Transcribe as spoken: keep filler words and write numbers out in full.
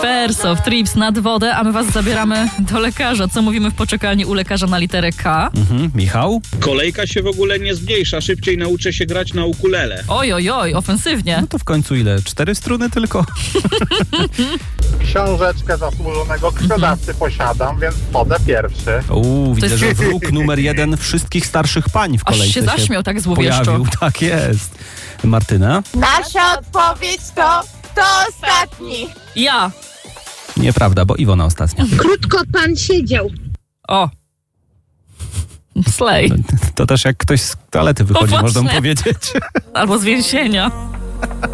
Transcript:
Wersow, Trips nad wodę, a my was zabieramy do lekarza. Co mówimy w poczekalni u lekarza na literę K? Mhm. Michał? Kolejka się w ogóle nie zmniejsza, szybciej nauczę się grać na ukulele. Oj, oj, oj, ofensywnie. No to w końcu ile? Cztery struny tylko? Książeczkę zasłużonego krwiodawcy posiadam, więc wchodzę pierwszy. Uuu, widzę, jest- że wróg numer jeden wszystkich starszych pań w Aż kolejce się zaśmiał tak złowieszczo. pojawił. Tak jest. Martyna? Nasza odpowiedź to kto ostatni? Ja. Nieprawda, bo Iwona ostatnia. Krótko pan siedział. O. Slay. To też jak ktoś z toalety wychodzi, O, można mu właśnie. powiedzieć. Albo z więzienia.